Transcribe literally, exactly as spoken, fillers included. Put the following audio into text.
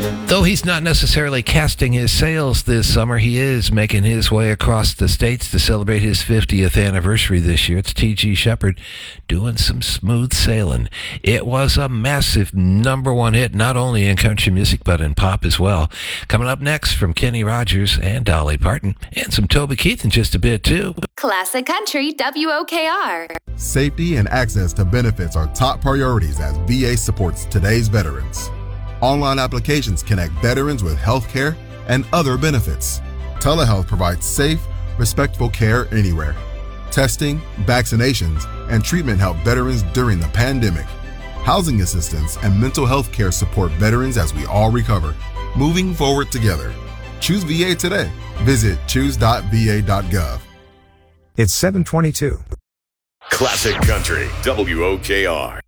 Though he's not necessarily casting his sails this summer, he is making his way across the states to celebrate his fiftieth anniversary this year. It's T G Shepherd doing some smooth sailing. It was a massive number one hit, not only in country music, but in pop as well. Coming up next from Kenny Rogers and Dolly Parton, and some Toby Keith in just a bit, too. Classic Country W O K R. Safety and access to benefits are top priorities as V A supports today's veterans. Online applications connect veterans with health care and other benefits. Telehealth provides safe, respectful care anywhere. Testing, vaccinations, and treatment help veterans during the pandemic. Housing assistance and mental health care support veterans as we all recover. Moving forward together. Choose V A today. Visit choose dot v a dot gov. It's seven twenty-two. Classic Country W O K R.